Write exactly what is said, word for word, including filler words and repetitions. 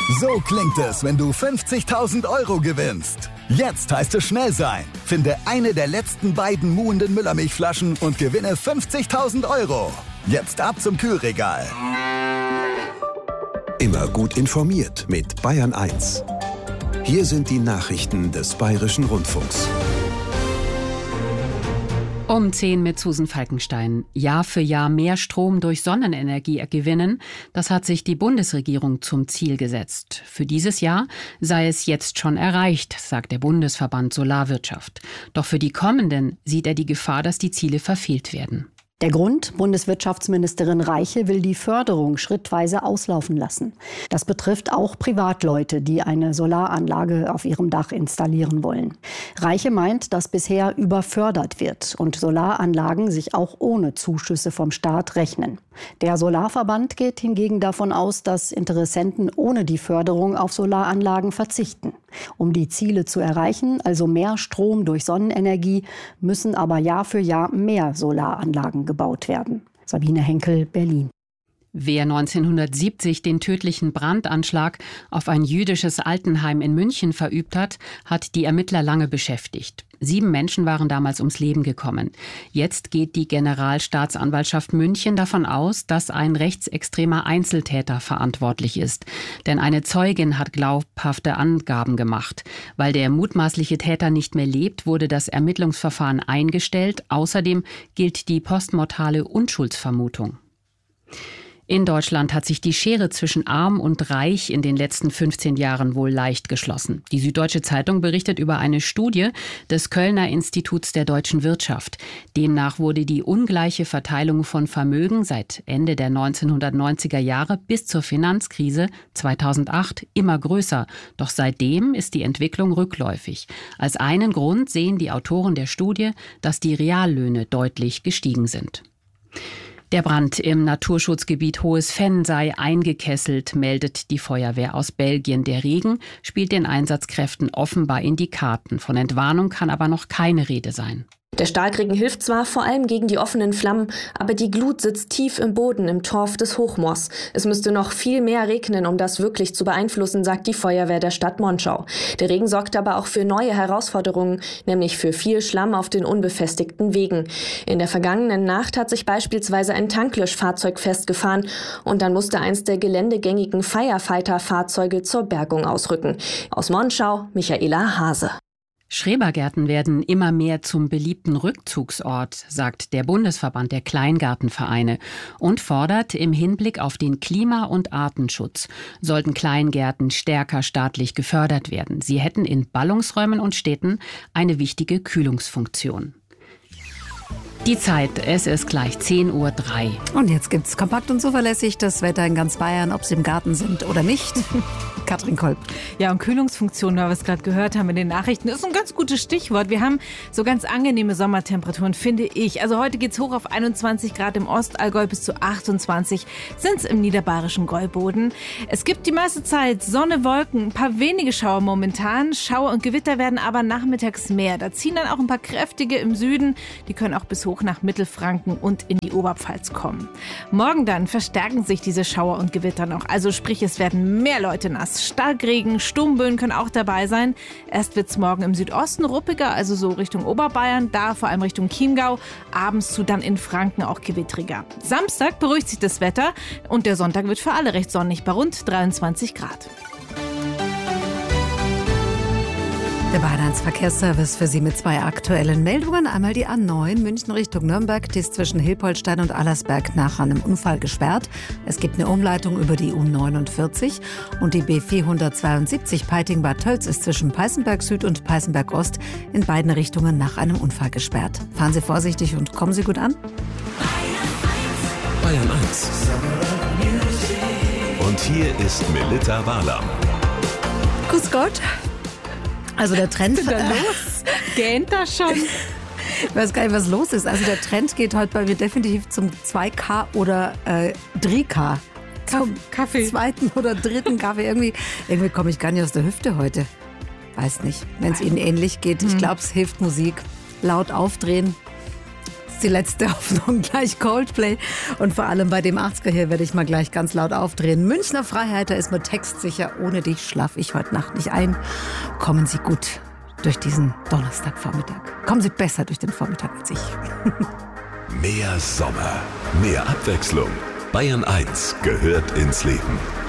So klingt es, wenn du fünfzigtausend Euro gewinnst. Jetzt heißt es schnell sein. Finde eine der letzten beiden muhenden Müllermilchflaschen und gewinne fünfzigtausend Euro. Jetzt ab zum Kühlregal. Immer gut informiert mit Bayern eins. Hier sind die Nachrichten des Bayerischen Rundfunks. Um zehn mit Susan Falkenstein. Jahr für Jahr mehr Strom durch Sonnenenergie gewinnen, das hat sich die Bundesregierung zum Ziel gesetzt. Für dieses Jahr sei es jetzt schon erreicht, sagt der Bundesverband Solarwirtschaft. Doch für die kommenden sieht er die Gefahr, dass die Ziele verfehlt werden. Der Grund: Bundeswirtschaftsministerin Reiche will die Förderung schrittweise auslaufen lassen. Das betrifft auch Privatleute, die eine Solaranlage auf ihrem Dach installieren wollen. Reiche meint, dass bisher überfördert wird und Solaranlagen sich auch ohne Zuschüsse vom Staat rechnen. Der Solarverband geht hingegen davon aus, dass Interessenten ohne die Förderung auf Solaranlagen verzichten. Um die Ziele zu erreichen, also mehr Strom durch Sonnenenergie, müssen aber Jahr für Jahr mehr Solaranlagen gebaut werden. Sabine Henkel, Berlin. Wer neunzehnhundertsiebzig den tödlichen Brandanschlag auf ein jüdisches Altenheim in München verübt hat, hat die Ermittler lange beschäftigt. Sieben Menschen waren damals ums Leben gekommen. Jetzt geht die Generalstaatsanwaltschaft München davon aus, dass ein rechtsextremer Einzeltäter verantwortlich ist. Denn eine Zeugin hat glaubhafte Angaben gemacht. Weil der mutmaßliche Täter nicht mehr lebt, wurde das Ermittlungsverfahren eingestellt. Außerdem gilt die postmortale Unschuldsvermutung. In Deutschland hat sich die Schere zwischen Arm und Reich in den letzten fünfzehn Jahren wohl leicht geschlossen. Die Süddeutsche Zeitung berichtet über eine Studie des Kölner Instituts der deutschen Wirtschaft. Demnach wurde die ungleiche Verteilung von Vermögen seit Ende der neunzehnhundertneunziger Jahre bis zur Finanzkrise zweitausendacht immer größer. Doch seitdem ist die Entwicklung rückläufig. Als einen Grund sehen die Autoren der Studie, dass die Reallöhne deutlich gestiegen sind. Der Brand im Naturschutzgebiet Hohes Venn sei eingekesselt, meldet die Feuerwehr aus Belgien. Der Regen spielt den Einsatzkräften offenbar in die Karten. Von Entwarnung kann aber noch keine Rede sein. Der Starkregen hilft zwar vor allem gegen die offenen Flammen, aber die Glut sitzt tief im Boden im Torf des Hochmoors. Es müsste noch viel mehr regnen, um das wirklich zu beeinflussen, sagt die Feuerwehr der Stadt Monschau. Der Regen sorgt aber auch für neue Herausforderungen, nämlich für viel Schlamm auf den unbefestigten Wegen. In der vergangenen Nacht hat sich beispielsweise ein Tanklöschfahrzeug festgefahren und dann musste eins der geländegängigen Firefighter-Fahrzeuge zur Bergung ausrücken. Aus Monschau, Michaela Hase. Schrebergärten werden immer mehr zum beliebten Rückzugsort, sagt der Bundesverband der Kleingartenvereine und fordert im Hinblick auf den Klima- und Artenschutz, sollten Kleingärten stärker staatlich gefördert werden. Sie hätten in Ballungsräumen und Städten eine wichtige Kühlungsfunktion. Die Zeit, es ist gleich zehn Uhr drei. Und jetzt gibt's kompakt und zuverlässig das Wetter in ganz Bayern, ob sie im Garten sind oder nicht. Katrin Kolb. Ja, und Kühlungsfunktion, weil wir es gerade gehört haben in den Nachrichten, ist ein ganz gutes Stichwort. Wir haben so ganz angenehme Sommertemperaturen, finde ich. Also heute geht's hoch auf einundzwanzig Grad im Ostallgäu, bis zu achtundzwanzig sind's im niederbayerischen Gäuboden. Es gibt die meiste Zeit Sonne, Wolken, ein paar wenige Schauer momentan. Schauer und Gewitter werden aber nachmittags mehr. Da ziehen dann auch ein paar kräftige im Süden. Die können auch bis hoch nach Mittelfranken und in die Oberpfalz kommen. Morgen dann verstärken sich diese Schauer und Gewitter noch. Also sprich, es werden mehr Leute nass. Starkregen, Sturmböen können auch dabei sein. Erst wird es morgen im Südosten ruppiger, also so Richtung Oberbayern, da vor allem Richtung Chiemgau. Abends zu dann in Franken auch gewittriger. Samstag beruhigt sich das Wetter und der Sonntag wird für alle recht sonnig bei rund dreiundzwanzig Grad. Der Bayern eins Verkehrsservice für Sie mit zwei aktuellen Meldungen. Einmal die A neun München Richtung Nürnberg, die ist zwischen Hilpoltstein und Allersberg nach einem Unfall gesperrt. Es gibt eine Umleitung über die U neunundvierzig und die B vierhundertzweiundsiebzig Peiting-Bad Tölz ist zwischen Peißenberg Süd und Peißenberg Ost in beiden Richtungen nach einem Unfall gesperrt. Fahren Sie vorsichtig und kommen Sie gut an. Bayern eins. Und hier ist Melitta Walam. Grüß Gott. Also der Trend... Was ist denn da los? Gähnt das schon? Ich weiß gar nicht, was los ist. Also der Trend geht heute bei mir definitiv zum zwei K oder äh, drei K. Zum Kaffee. Zweiten oder dritten Kaffee. Irgendwie, irgendwie komme ich gar nicht aus der Hüfte heute. Weiß nicht, wenn es Ihnen ähnlich geht. Ich glaube, es hilft Musik. Laut aufdrehen. ist die letzte Hoffnung. Gleich Coldplay. Und vor allem bei dem achtziger hier werde ich mal gleich ganz laut aufdrehen. Münchner Freiheit, da ist mir textsicher. Ohne dich schlafe ich heute Nacht nicht ein. Kommen Sie gut durch diesen Donnerstagvormittag. Kommen Sie besser durch den Vormittag als ich. Mehr Sommer, mehr Abwechslung. Bayern eins gehört ins Leben.